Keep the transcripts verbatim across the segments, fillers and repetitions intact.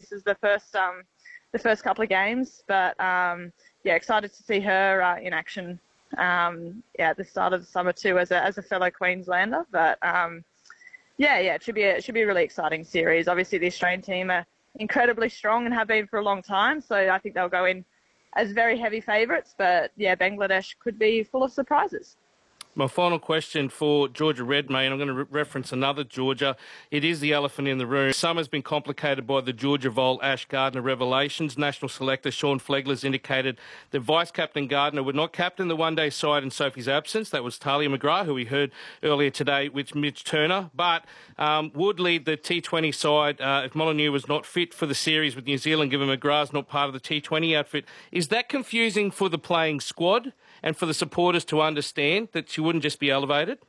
this is the first um, the first couple of games, but um, yeah, excited to see her uh, in action. Um, yeah, at the start of the summer too, as a as a fellow Queenslander. But um, yeah, yeah, it should be a, it should be a really exciting series. Obviously, the Australian team are incredibly strong and have been for a long time, so I think they'll go in as very heavy favourites. But yeah, Bangladesh could be full of surprises. My final question for Georgia Redmayne, I'm going to re- reference another Georgia. It is the elephant in the room. Summer's been complicated by the Georgia Vol Ash Gardner revelations. National selector Sean Flegler's indicated that Vice-Captain Gardner would not captain the one-day side in Sophie's absence. That was Talia McGrath, who we heard earlier today with Mitch Turner, but um, would lead the T twenty side uh, if Molyneux was not fit for the series with New Zealand, given McGrath's not part of the T twenty outfit. Is that confusing for the playing squad and for the supporters to understand that she wouldn't just be elevated?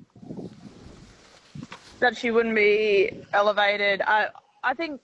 That she wouldn't be elevated. I I think,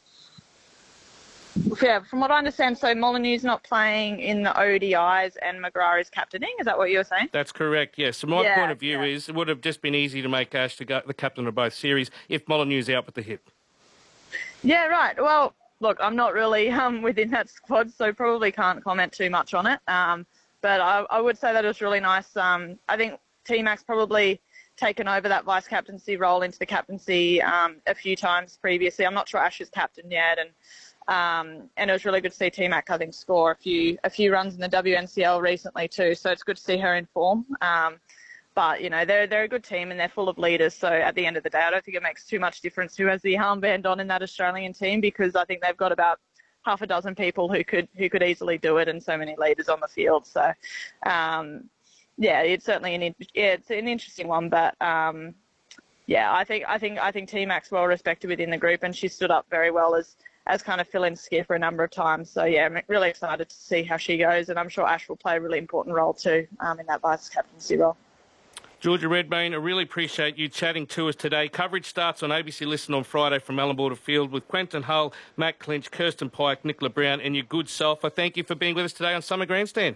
yeah, from what I understand, so Molyneux's not playing in the O D Is and McGrath is captaining. Is that what you were saying? That's correct, yes. So my yeah, point of view yeah. is it would have just been easy to make Ash the, the captain of both series if Molyneux's out with the hip. Yeah, right. Well, look, I'm not really um, within that squad, so probably can't comment too much on it. Um, But I, I would say that it was really nice. Um, I think T-Mac's probably taken over that vice-captaincy role into the captaincy um, a few times previously. I'm not sure Ash is captain yet, and um, and it was really good to see T-Mac, I think, score a few a few runs in the W N C L recently too. So it's good to see her in form. Um, but you know, they're they're a good team and they're full of leaders. So at the end of the day, I don't think it makes too much difference who has the armband on in that Australian team, because I think they've got about half a dozen people who could who could easily do it, and so many leaders on the field. So, um, yeah, it's certainly an yeah, it's an interesting one. But um, yeah, I think I think I think T-Mac's well respected within the group, and she stood up very well as as kind of fill-in skipper a number of times. So yeah, I'm really excited to see how she goes, and I'm sure Ash will play a really important role too um, in that vice captaincy role. Georgia Redmayne, I really appreciate you chatting to us today. Coverage starts on A B C Listen on Friday from Allan Field with Quentin Hull, Matt Clinch, Kirsten Pike, Nicola Brown and your good self. I thank you for being with us today on Summer Grandstand.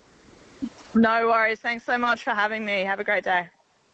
No worries. Thanks so much for having me. Have a great day.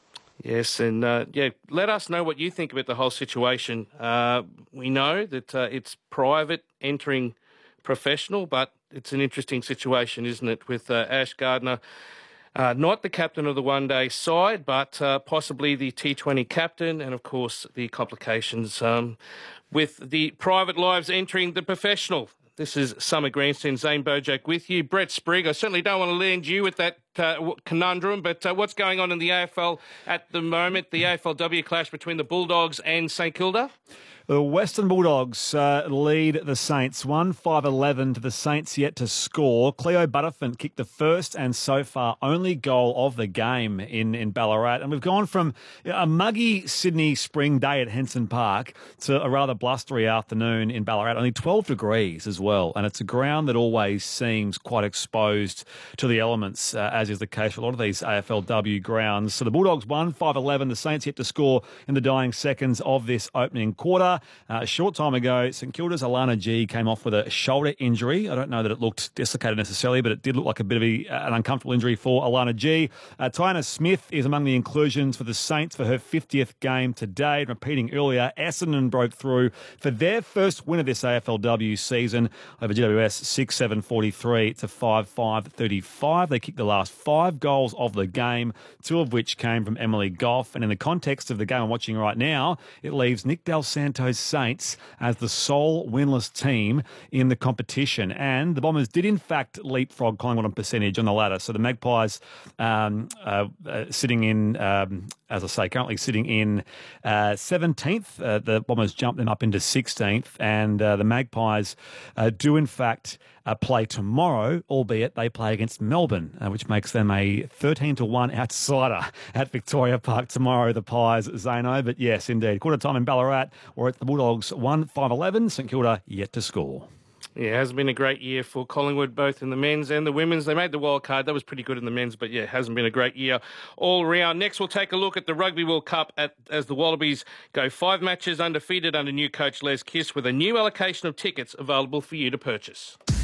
Yes, and uh, yeah, let us know what you think about the whole situation. Uh, we know that uh, it's private entering professional, but it's an interesting situation, isn't it, with uh, Ash Gardner, Uh, not the captain of the one-day side, but uh, possibly the T twenty captain, and, of course, the complications um, with the private lives entering the professional. This is Summer Grandstand. Zane Bojack with you. Brett Sprigg, I certainly don't want to land you with that uh, conundrum, but uh, what's going on in the A F L at the moment, the A F L W clash between the Bulldogs and St Kilda? The Western Bulldogs uh, lead the Saints one five eleven to the Saints yet to score. Cleo Butterfin kicked the first and so far only goal of the game in, in Ballarat. And we've gone from a muggy Sydney spring day at Henson Park to a rather blustery afternoon in Ballarat, only twelve degrees as well. And it's a ground that always seems quite exposed to the elements, uh, as is the case for a lot of these A F L W grounds. So the Bulldogs won five eleven, the Saints yet to score in the dying seconds of this opening quarter. Uh, a short time ago, St Kilda's Alana G came off with a shoulder injury. I don't know that it looked dislocated necessarily, but it did look like a bit of a, an uncomfortable injury for Alana G. Uh, Tiana Smith is among the inclusions for the Saints for her fiftieth game today. Repeating earlier, Essendon broke through for their first win of this A F L W season over G W S six seven forty-three to five five thirty-five. They kicked the last five goals of the game, two of which came from Emily Goff. And in the context of the game I'm watching right now, it leaves Nick Del Santos Saints as the sole winless team in the competition. And the Bombers did, in fact, leapfrog Collingwood on percentage on the ladder. So the Magpies um, uh, uh, sitting in, um, as I say, currently sitting in uh, seventeenth. Uh, the Bombers jumped them up into sixteenth. And uh, the Magpies uh, do, in fact, uh, play tomorrow, albeit they play against Melbourne, uh, which makes them a thirteen to one outsider at Victoria Park tomorrow, the Pies, Zano. But yes, indeed. Quarter time in Ballarat, or at the Bulldogs one five eleven. St Kilda yet to score. Yeah, it hasn't been a great year for Collingwood, both in the men's and the women's. They made the wild card. That was pretty good in the men's, but yeah, it hasn't been a great year all round. Next, we'll take a look at the Rugby World Cup at, as the Wallabies go five matches undefeated under new coach Les Kiss, with a new allocation of tickets available for you to purchase.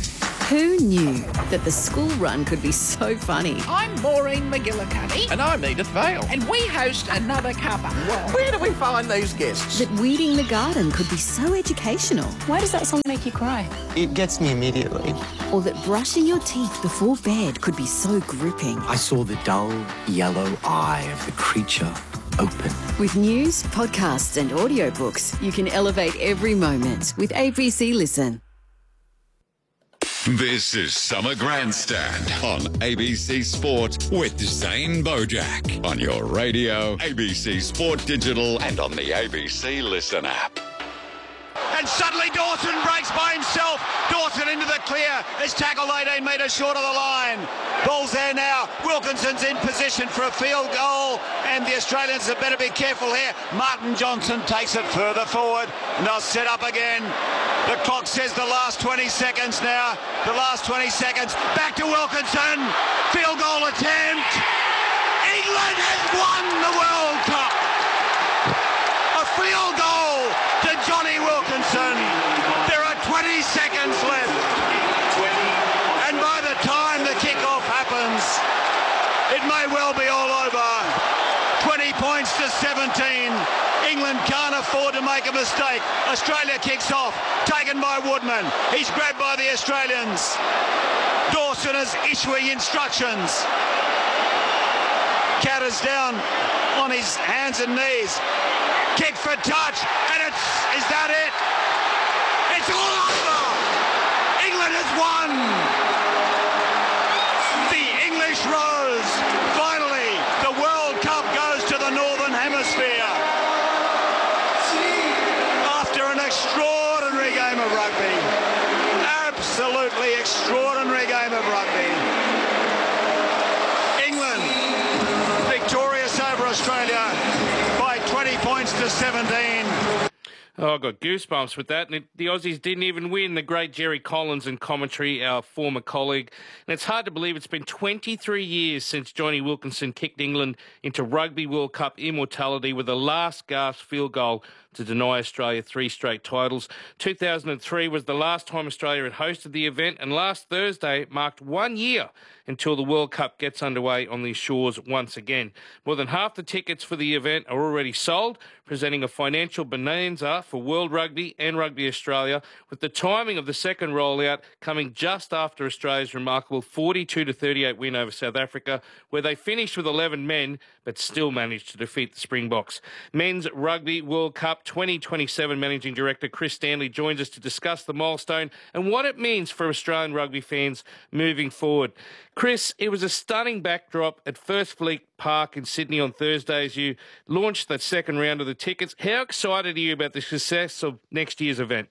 Who knew that the school run could be so funny? I'm Maureen McGillicuddy. And I'm Edith Vale. And we host Another Cuppa. Well, where do we find these guests? That weeding the garden could be so educational. Why does that song make you cry? It gets me immediately. Or that brushing your teeth before bed could be so gripping. I saw the dull yellow eye of the creature open. With news, podcasts and audiobooks, you can elevate every moment with A B C Listen. This is Summer Grandstand on A B C Sport with Zane Bojack on your radio, A B C Sport Digital and on the A B C Listen app. And suddenly Dawson breaks by himself. Dawson into the clear. Is tackled eighteen metres short of the line. Ball's there now. Wilkinson's in position for a field goal. And the Australians had better be careful here. Martin Johnson takes it further forward. And they'll set up again. The clock says the last twenty seconds now. The last twenty seconds. Back to Wilkinson. Field goal attempt. England has won the World Cup. A field goal to Johnny Wilkinson. There are twenty seconds left. And by the time the kickoff happens, it may well be all over. twenty points to seventeen. England can't afford to make a mistake. Australia kicks off, taken by Woodman. He's grabbed by the Australians. Dawson is issuing instructions. Counters down on his hands and knees. Kick for touch, and it's, is that it? It's all over! England has won! The English rose. Finally, the World Cup goes to the Northern Hemisphere. After an extraordinary game of rugby. Absolutely extraordinary game of rugby. England victorious over Australia by twenty points to seventeen. Oh, I got goosebumps with that. And it, the Aussies didn't even win. The great Jerry Collins in commentary, our former colleague. And it's hard to believe it's been twenty-three years since Johnny Wilkinson kicked England into Rugby World Cup immortality with a last-gasp field goal to deny Australia three straight titles. two thousand three was the last time Australia had hosted the event, and last Thursday marked one year until the World Cup gets underway on these shores once again. More than half the tickets for the event are already sold, presenting a financial bonanza for World Rugby and Rugby Australia, with the timing of the second rollout coming just after Australia's remarkable forty-two to thirty-eight win over South Africa, where they finished with eleven men but still managed to defeat the Springboks. Men's Rugby World Cup twenty twenty-seven Managing Director Chris Stanley joins us to discuss the milestone and what it means for Australian rugby fans moving forward. Chris, it was a stunning backdrop at First Fleet Park in Sydney on Thursday as you launched that second round of the tickets. How excited are you about the success of next year's event?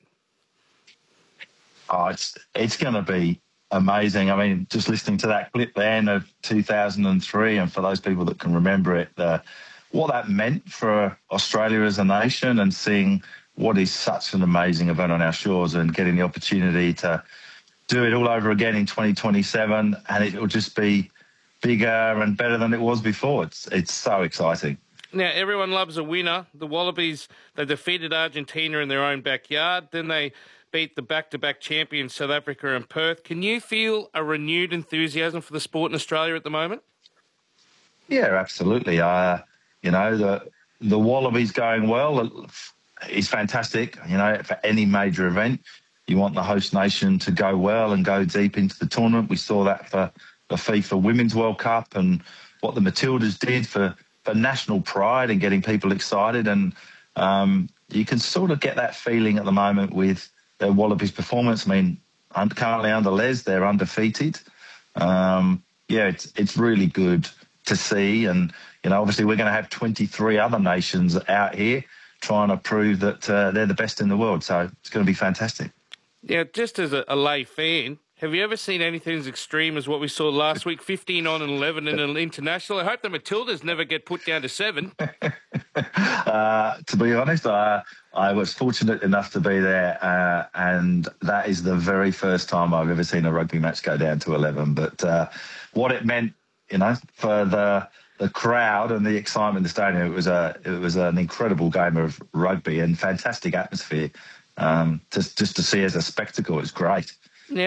Oh, it's it's going to be amazing. I mean, just listening to that clip then of two thousand three, and for those people that can remember it, the, what that meant for Australia as a nation, and seeing what is such an amazing event on our shores and getting the opportunity to do it all over again in twenty twenty-seven, and it will just be bigger and better than it was before. It's it's so exciting. Now, everyone loves a winner. The Wallabies, they defeated Argentina in their own backyard. Then they beat the back-to-back champions South Africa and Perth. Can you feel a renewed enthusiasm for the sport in Australia at the moment? Yeah, absolutely. Uh, you know, the the Wallabies going well is fantastic. You know, for any major event, you want the host nation to go well and go deep into the tournament. We saw that for the FIFA Women's World Cup and what the Matildas did for, for national pride and getting people excited. And um, you can sort of get that feeling at the moment with the Wallabies' performance. I mean, currently under Les, they're undefeated. Um, yeah, it's it's really good to see. And, you know, obviously we're going to have twenty-three other nations out here trying to prove that uh, they're the best in the world. So it's going to be fantastic. Yeah, just as a, a lay fan, have you ever seen anything as extreme as what we saw last week, fifteen on and eleven in an international? I hope the Matildas never get put down to seven. uh, to be honest, I, I was fortunate enough to be there, uh, and that is the very first time I've ever seen a rugby match go down to eleven. But uh, what it meant, you know, for the the crowd and the excitement in the stadium, it was a it was an incredible game of rugby and fantastic atmosphere. Um, just just to see as a spectacle, it's great. Now,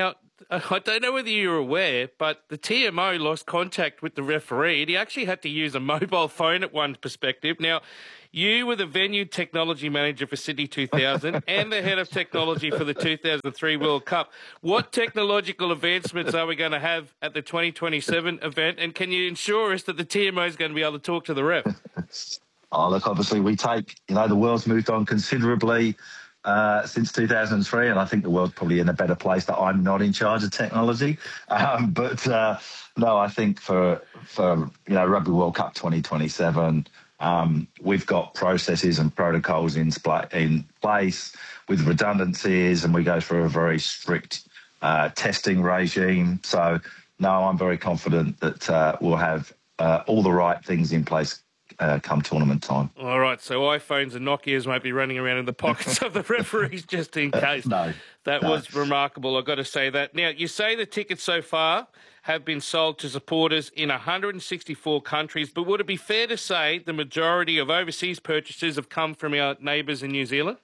I don't know whether you're aware, but the T M O lost contact with the referee, and he actually had to use a mobile phone at one perspective. Now, you were the venue technology manager for Sydney two thousand and the head of technology for the two thousand three World Cup. What technological advancements are we going to have at the twenty twenty-seven event, and can you ensure us that the T M O is going to be able to talk to the ref? Oh, look, obviously we take, you know, the world's moved on considerably uh, since two thousand three, and I think the world's probably in a better place that I'm not in charge of technology. Um, but, uh, no, I think for, for, you know, Rugby World Cup twenty twenty-seven, um, we've got processes and protocols in, in place with redundancies, and we go through a very strict uh, testing regime. So, no, I'm very confident that uh, we'll have uh, all the right things in place Uh, come tournament time. All right, so iPhones and Nokias won't be running around in the pockets of the referees just in case. no. That no. was remarkable, I've got to say that. Now, you say the tickets so far have been sold to supporters in one hundred sixty-four countries, but would it be fair to say the majority of overseas purchases have come from our neighbours in New Zealand?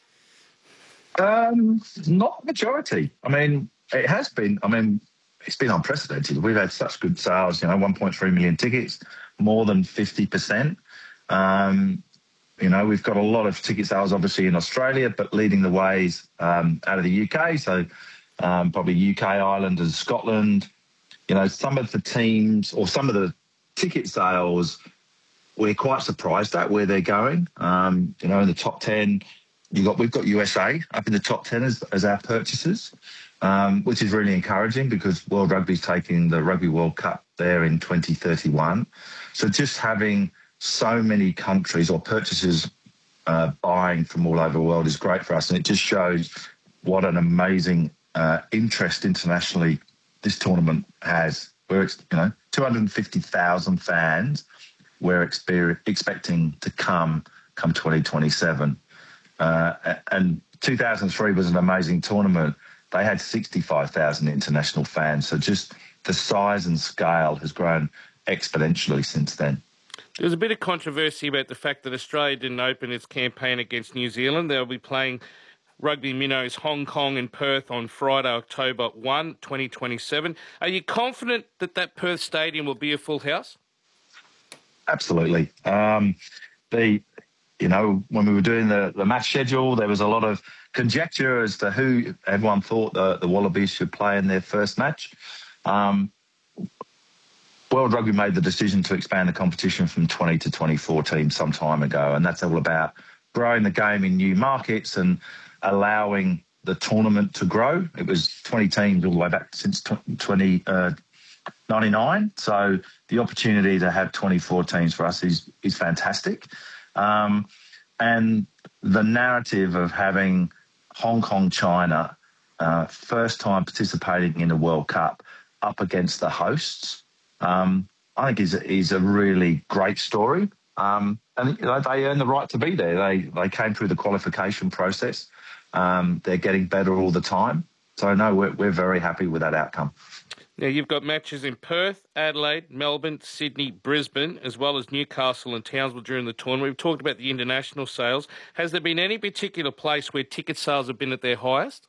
Um, not majority. I mean, it has been. I mean, it's been unprecedented. We've had such good sales, you know, one point three million tickets, more than fifty percent. Um, you know, we've got a lot of ticket sales, obviously, in Australia, but leading the ways um, out of the U K. So um, probably U K, Ireland and Scotland. You know, some of the teams or some of the ticket sales, we're quite surprised at where they're going. Um, you know, in the top ten, you got we've got U S A up in the top ten as, as our purchasers. Um, which is really encouraging because World Rugby's taking the Rugby World Cup there in twenty thirty-one. So just having so many countries or purchasers uh, buying from all over the world is great for us, and it just shows what an amazing uh, interest internationally this tournament has. We're, you know, two hundred fifty thousand fans we're exper- expecting to come come twenty twenty-seven. Uh, and two thousand three was an amazing tournament. They had sixty-five thousand international fans. So just the size and scale has grown exponentially since then. There was a bit of controversy about the fact that Australia didn't open its campaign against New Zealand. They'll be playing Rugby Minnows Hong Kong and Perth on Friday, October first, twenty twenty-seven. Are you confident that that Perth stadium will be a full house? Absolutely. Um, the, you know, when we were doing the, the match schedule, there was a lot of conjecture as to who everyone thought the, the Wallabies should play in their first match. Um, World Rugby made the decision to expand the competition from twenty to twenty-four teams some time ago, and that's all about growing the game in new markets and allowing the tournament to grow. It was twenty teams all the way back since twenty ninety-nine, so the opportunity to have twenty-four teams for us is, is fantastic. Um, and the narrative of having Hong Kong, China, uh, first time participating in a World Cup up against the hosts, um, I think is, is a really great story. Um, and you know, they earn the right to be there. They they came through the qualification process. Um, they're getting better all the time. So, no, we're, we're very happy with that outcome. Now, you've got matches in Perth, Adelaide, Melbourne, Sydney, Brisbane, as well as Newcastle and Townsville during the tournament. We've talked about the international sales. Has there been any particular place where ticket sales have been at their highest?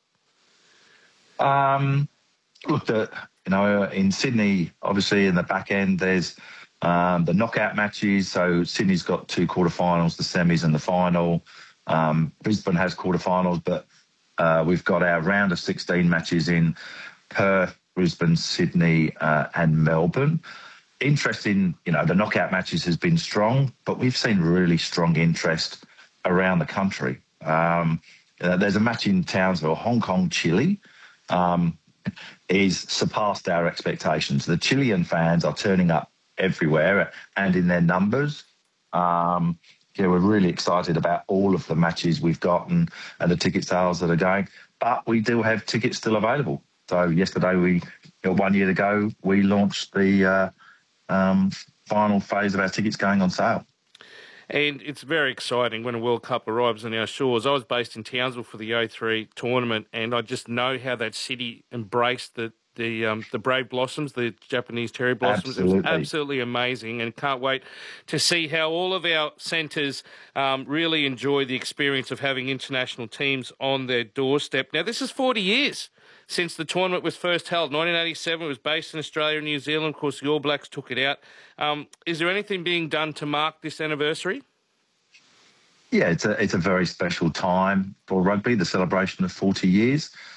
Um, look, the, you know, in Sydney, obviously in the back end, there's um, the knockout matches. So Sydney's got two quarterfinals, the semis and the final. Um, Brisbane has quarterfinals, but uh, we've got our round of sixteen matches in Perth, Brisbane, Sydney uh, and Melbourne. Interesting, you know, the knockout matches has been strong, but we've seen really strong interest around the country. Um, uh, there's a match in Townsville, Hong Kong, Chile, um, is surpassed our expectations. The Chilean fans are turning up everywhere and in their numbers. Um, yeah, we're really excited about all of the matches we've got and, and the ticket sales that are going, but we do have tickets still available. So yesterday, we, you know, one year ago, we launched the uh, um, final phase of our tickets going on sale. And it's very exciting when a World Cup arrives on our shores. I was based in Townsville for the oh three tournament, and I just know how that city embraced the the um, the Brave Blossoms, the Japanese cherry blossoms. Absolutely. It was absolutely amazing, and can't wait to see how all of our centres um, really enjoy the experience of having international teams on their doorstep. Now, this is forty years since the tournament was first held. nineteen eighty-seven, it was based in Australia and New Zealand. Of course, the All Blacks took it out. Um, is there anything being done to mark this anniversary? Yeah, it's a it's a very special time for rugby, the celebration of forty years.